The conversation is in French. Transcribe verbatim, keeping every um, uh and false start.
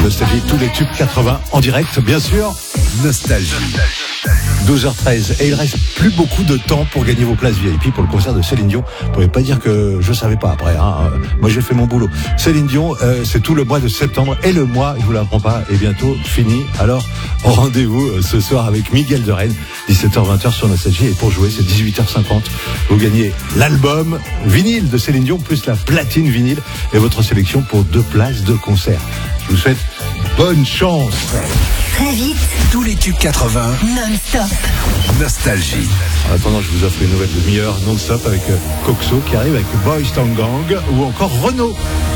Nostalgie, tous les tubes quatre-vingts en direct, bien sûr. Nostalgie. douze heures treize. Et il reste plus beaucoup de temps pour gagner vos places V I P pour le concert de Céline Dion. Vous ne pouvez pas dire que je savais pas après. Hein. Moi, j'ai fait mon boulot. Céline Dion, euh, c'est tout le mois de septembre. Et le mois, je vous l'apprends pas, est bientôt fini. Alors, rendez-vous ce soir avec Miguel de Rennes, dix-sept heures vingt sur Nostalgie. Et pour jouer, c'est dix-huit heures cinquante. Vous gagnez l'album vinyle de Céline Dion, plus la platine vinyle et votre sélection pour deux places de concert. Je vous souhaite bonne chance. Très vite, Tous les tubes quatre-vingts, non-stop. Nostalgie. En attendant, je vous offre une nouvelle demi-heure non-stop avec euh, Coxo qui arrive avec Boys Town Gang ou encore Renaud.